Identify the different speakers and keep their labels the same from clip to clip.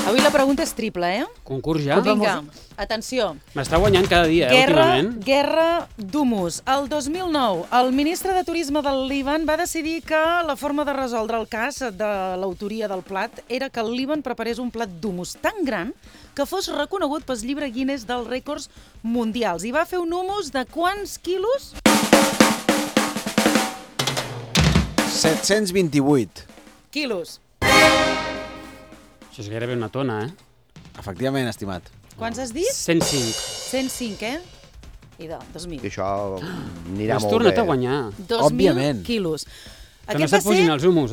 Speaker 1: Avui la pregunta és triple,
Speaker 2: Concurs ja?
Speaker 1: Vinga, atenció.
Speaker 2: M'està guanyant cada dia, últimament.
Speaker 1: Guerra d'humus. El 2009, el ministre de Turisme del Líban va decidir que la forma de resoldre el cas de l'autoria del plat era que el Líban preparés un plat d'humus tan gran que fos reconegut pel llibre Guinness dels rècords mundials. I va fer un humus de quants quilos?
Speaker 3: 728.
Speaker 1: Quilos.
Speaker 2: Això és gairebé una tona,
Speaker 3: Efectivament, estimat.
Speaker 1: Quants has dit?
Speaker 2: 105.
Speaker 1: 105, I de 2.000.
Speaker 4: I això anirà
Speaker 2: Has
Speaker 4: molt bé.
Speaker 2: tornat a guanyar.
Speaker 1: 2.000
Speaker 3: Òbviament.
Speaker 1: quilos.
Speaker 2: Que no se't posin els humus,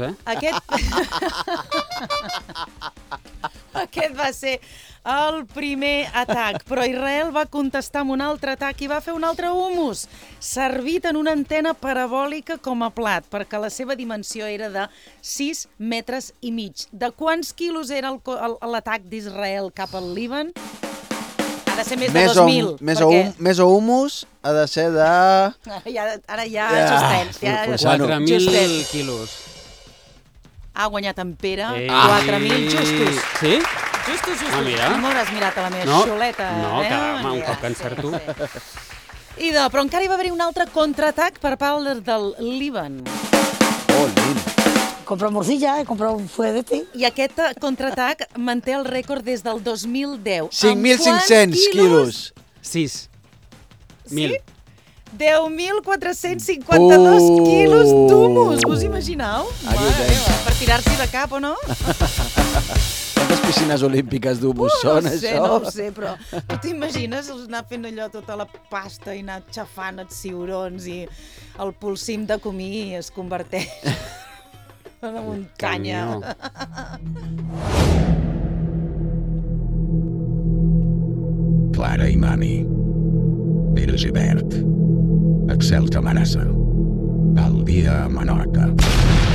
Speaker 1: Aquest va ser el primer atac, però Israel va contestar amb un altre atac i va fer un altre humus, servit en una antena parabòlica com a plat, perquè la seva dimensió era de 6 metres i mig. De quants quilos era l'atac d'Israel cap al Líban? Ha de ser més de 2.000.
Speaker 3: Més o humus ha de ser de...
Speaker 1: Ara ja justets.
Speaker 2: 4.000 quilos.
Speaker 1: Ha guanyat en Pere 4.000 justos.
Speaker 2: Sí?
Speaker 1: Justos.
Speaker 2: Mira.
Speaker 1: No m'hauràs mirat a la meva xuleta.
Speaker 2: No, que un cop que encerto.
Speaker 1: Però encara hi va haver un altre contraatac per part del Líban.
Speaker 5: Compró morcilla, compró un fuet
Speaker 1: I aquest contraatac manté el rècord des del 2010.
Speaker 3: 5.500 quilos.
Speaker 2: 6. 1.000.
Speaker 1: 10.452 quilos d'humus. Us imagineu? Mare meva, per tirar-s'hi de cap o no?
Speaker 3: Quantes piscines olímpiques d'humus són, això?
Speaker 1: No ho sé, però tu t'imagines anar fent allò tota la pasta i anar xafant els ciurons i el polsim de comí es converteix en una muntanya.
Speaker 6: Clara i Mami. Pere Gibert. Excel t'amenaça. El dia a Menorca.